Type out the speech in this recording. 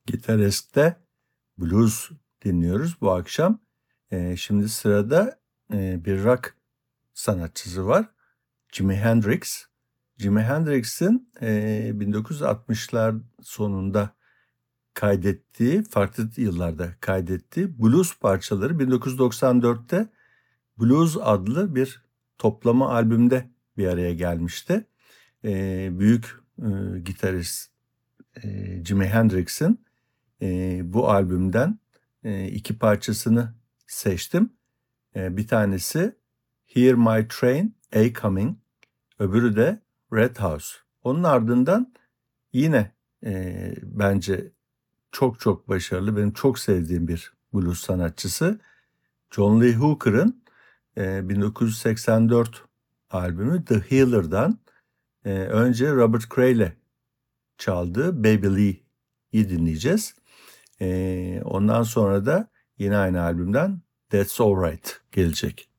Gitarist'te blues dinliyoruz bu akşam. Şimdi sırada bir rock sanatçısı var. Jimi Hendrix. Jimi Hendrix'in 1960'lar sonunda farklı yıllarda kaydettiği blues parçaları 1994'te Blues adlı bir toplama albümde bir araya gelmişti. Büyük gitarist Jimi Hendrix'in bu albümden iki parçasını seçtim. Bir tanesi Hear My Train A-Coming, öbürü de Red House. Onun ardından yine bence çok çok başarılı, benim çok sevdiğim bir blues sanatçısı John Lee Hooker'ın 1984 albümü The Healer'dan önce Robert Cray çaldığı Baby Lee'yi dinleyeceğiz. Ondan sonra da yine aynı albümden That's Alright gelecek.